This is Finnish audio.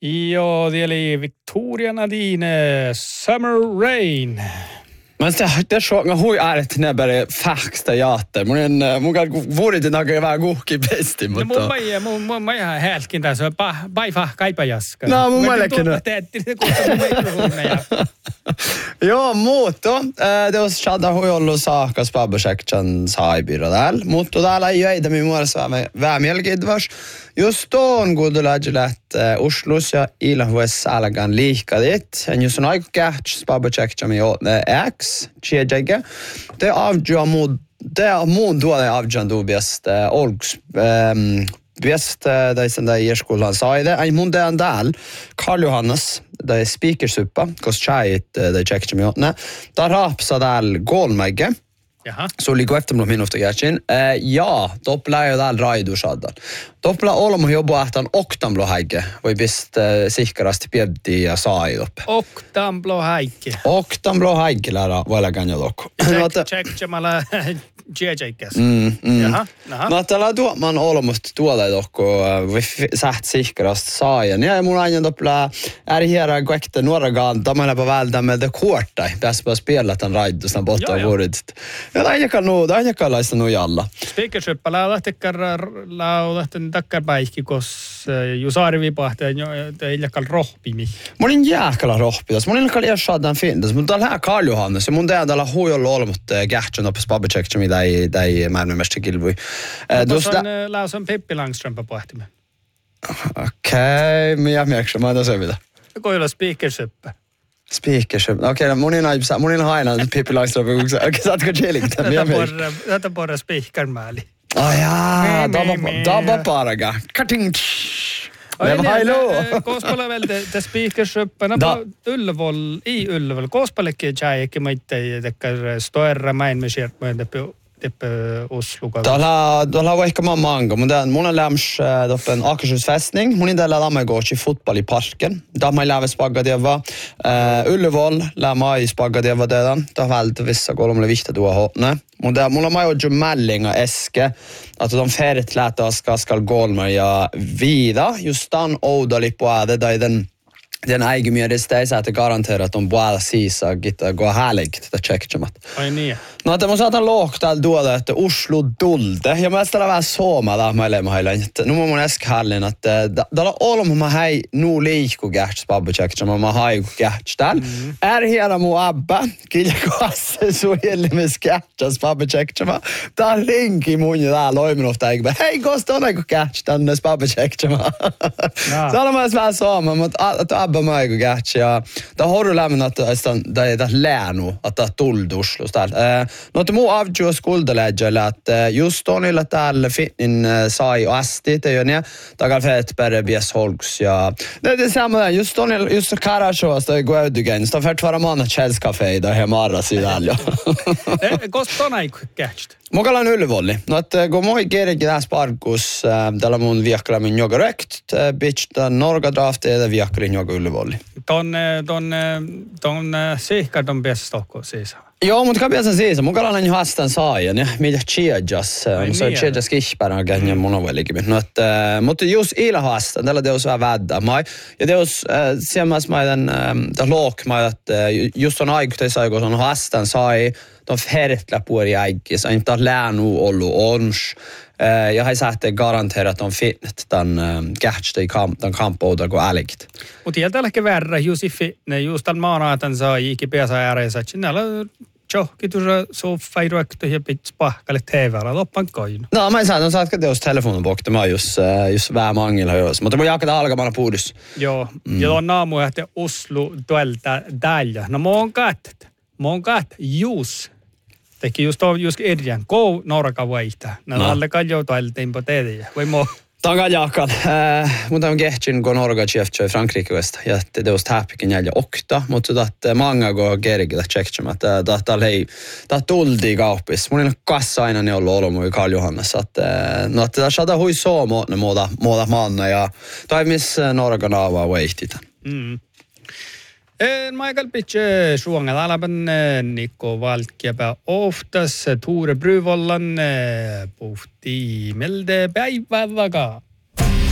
Ja, det är Victoria Nadine, Summer Rain. Men det sjunger hui ääret näbäre fäkstä jaatte. Mun vuodet näkee vähän kuhki pesti, mutta... No mun ihan hälkin tässä, paifa kaipajaska. No mun mielekin. Joo, muutto. Teos shada hui ollut saakkas Babasekcan saibira täällä. Mutta täällä ei jäitä minun muodossa vähän mielenkiintoista. Just on kuuntelijat, että Oslos ja Ilhues algan liikadit. En just on aika kähtys Babasekcan mi X, tjejäkä. Det avgör muun tuolle avgör dubiast olks bäst där sen där i skolan sa det. En mun där där Karl Johannes, det är speakersuppa, kos chait det checkar mig åt. Där rapsa där golmage. Jaha. Så ligger efter med minuter gärtsin. Ja, doppla ju där raidu saddan. Doppla olmo jobba ahtan oktanblo haike. Voi bist sikkarast pieddi ja sai dopp. Oktanblo haike. Oktanblo haike lära voilla ganja dokko. Check mala tjejäkäs. Jaha. No tällä tuoman olmost tuolla dokko säht sikkarast sai. Ja mun aina doppla är här gåkte några gånger då man är på väl med det korta. Bäst på spela den raidu sen borta vuodet. Ja aina kan laista nu jalla. Speakership laudatten takkarpäihki, kos Jusaari pahtaa ei jakal rohpimi. Mä olin jääkälä rohpitas. Mä olin jakal ersadan finnas. Mutta tällä Karl Johannes. Mun tällä huijolla olmut kähtsän oppis Babasekcan, mitä ei määrämästä kilvui. Tuossa on lausan Pippi Langströmpä pahtimme. Okei, minä mieksä. Mä en mitä. Koilla speakership. Speakership. Okei, mun on aina Pippi Langströmpä. Saatko chilliktä? Tätä porra speakermääli. Ai jaa, dabba paraga. Cutting. Koospale veel te speakership. Ullevol, i Ullevol. Koospalekki tjääjäkin maitte tekkar stoerra mäin me siert mõende teppe Osloga. Tuolla on ehkä manga, mutta mun on lämms toppen Akershus fästning. Mun on täällä lämmägårds i fotbolliparken. Där man lämmer spaggadeva. Ullevol lämmer i spaggadeva dödan. Där väldigt vissa kolmle viktigt att ha. Nej. Mutta mulla on jo mällinga äske, että de färdigt läta ska golma ja vida. Just den odali på det där den äigumiedestä ei saa garantera, että on puolella siisa, että gå härligt tätä checkchamat. Ai niin. No, että mun saatan lohtaa tuolla, että Oslo dulde. Ja mä sitä vähän suomalla meille. Nu mun äsken hallin, että täällä olemme mä hei nu liikku gärts Babasekcan, mä haiku gärts täällä. Här mun abba, kyllä kasse suojellimis gärts Babasekcan. Tää rinki mun ja tää loimin ofta eikä. Hei, kosta on eiku gärts tänne Babasekcan. Täällä mä vähän suomalla, mutta abba mä eiku gärts. Ja tää horru lämmin, että tää läänu, että tuld Oslo täällä. No, että muu avgjuus kuldaledjalla, että just on illa täällä fitnin sai asti, det gör ni. Tagal fett bättre bies holks, ja. Det är samma där, just Karasjås, det går ut igen. Så färt vara man ett källskafé där hemma arras i Dalja. Kosta on aika kätst. Mokalla on Yllevolli. No, että kun moi kerrankin tässä parkus, täällä mun viakkala min joka rökt, bitch, tämän Norga-drafti ja viakkalin joka Yllevolli. Ton sihkar ton bies stokko siis. Joo, mutta kapiassa siis. Mukalla on jo haastan saajan, ja mitä tjejas. Se on tjejas kihpärän käänjän monovellikin. No, mutta just ila haastan, tällä teos vähän väddä. Ja teos semmas maiden lookmaa, että just on aikuisesti kun on haastan sai, de färtla på i äggis, inte länu ollu ons. Jag har sagt att garantera att de finnet den gärts i kamp och där går ärligt. Mutta sieltä ehkä verran just just den maanatan sai iki päässä ääressä. Näillä johonkin tuossa soffairuekto ja pits pahkalle TV-alla loppan koinu. No, mä en saa, saatko teos telefonin bokta, mä just vähän mangilla jos. Mutta mä jakata alkamana puudus. Joo, ja tuon naamu että Oslo tuolta tällä. No mä oon kat, just. Teki just edjan, kou Norga vaihtaa. No alle kaljo tuoltiin på teetiä. Voi mo. Taga jakan. Mutta on kehtsin kun Norga tjeftsö Frankrikesta. Ja det just häppikin jäljä okta. Mutta että manga go gerikitä tjektsämä. Että hei, tultiin kauppis. Mun on kassa aina ne ollut olomu i Karl Johannes. No, että saada hui soo ne muuta manna. Ja toimis Norga naavaa vaihtitan. Michael Pitche suonga alaban Nikko Valkjapä oftas Tore Bryvollan puhti melde päivävaga.